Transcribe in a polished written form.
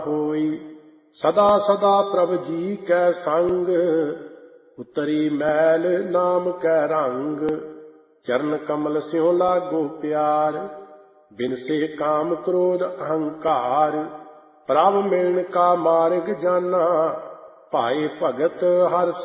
ਹੋਈ। ਸਦਾ ਸਦਾ ਪ੍ਰਭ ਜੀ ਕੈ ਸੰਗ, ਉਤਰੀ ਮੈਲ ਨਾਮ ਕੈ ਰੰਗ। ਚਰਨ ਕਮਲ ਸਿਉ ਲਾਗੋ ਪਿਆਰ, ਬਿਨਸੇ ਕਾਮ ਕ੍ਰੋਧ ਅਹੰਕਾਰ। ਪ੍ਰਭ ਮਿਲਨ ਕਾ ਮਾਰਗ ਜਾਨਾ, ਭਾਏ ਭਗਤ ਹਰਿ